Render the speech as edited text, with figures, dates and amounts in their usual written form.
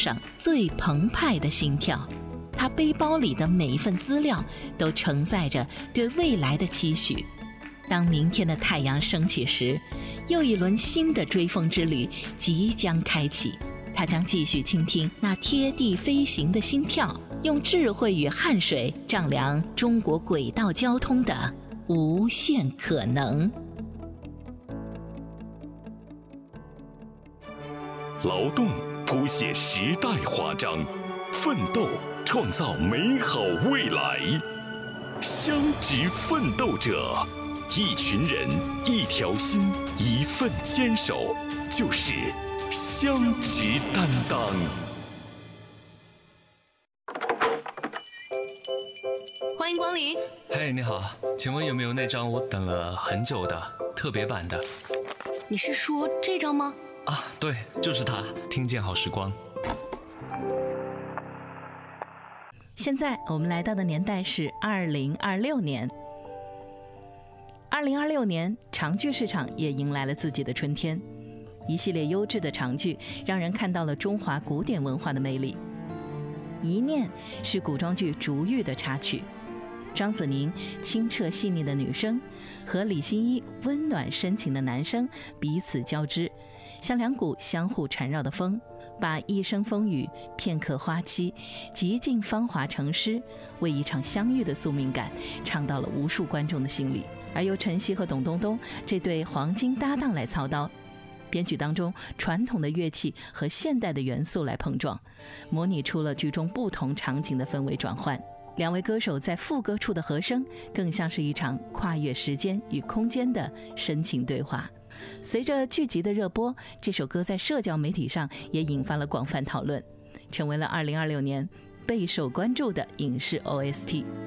上最澎湃的心跳。他背包里的每一份资料都承载着对未来的期许。当明天的太阳升起时，又一轮新的追风之旅即将开启。他将继续倾听那贴地飞行的心跳，用智慧与汗水丈量中国轨道交通的无限可能。 劳动谱写时代华章，奋斗创造美好未来。乡直奋斗者，一群人，一条心，一份坚守，就是乡直担当。 欢迎光临。 嘿，你好，请问有没有那张我等了很久的特别版的？ 你是说这张吗？ 啊，对，就是它，听见好时光。 现在我们来到的年代是2026年。2026年，长剧市场也迎来了自己的春天。一系列优质的长剧让人看到了中华古典文化的魅力。一念是古装剧竹玉的插曲，张子宁清澈细腻的女声和李新一温暖深情的男声彼此交织，像两股相互缠绕的风，把一生风雨、片刻花期、极尽芳华成诗，为一场相遇的宿命感唱到了无数观众的心里。而由陈曦和董冬冬这对黄金搭档来操刀，编曲当中传统的乐器和现代的元素来碰撞，模拟出了剧中不同场景的氛围转换。两位歌手在副歌处的和声更像是一场跨越时间与空间的深情对话。随着剧集的热播，这首歌在社交媒体上也引发了广泛讨论，成为了2026年备受关注的影视 OST。